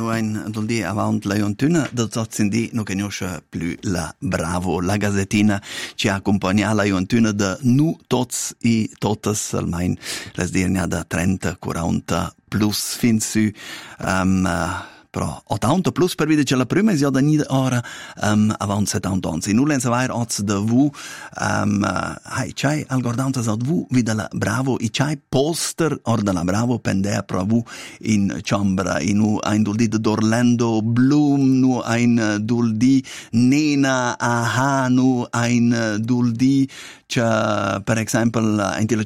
nu ein dol di avant la Iontuna, da zindi nu conosce più la Bravo, la gazzettina ci accompagna la Iontuna da nu tots i totas almain les dirnia da 30-40 plus fin su però 80 plus per vide c'è la prima e da nida ora avant 70 anni. Nu len savoir oz da vu hai c'hai al guardanza ad vu vida la Bravo i c'hai poster or da la Bravo pendea pro vu in chambra in ein duldi d'Orlando Bloom nu ein duldi Nena Aha nu ein duldi c'è per esempio in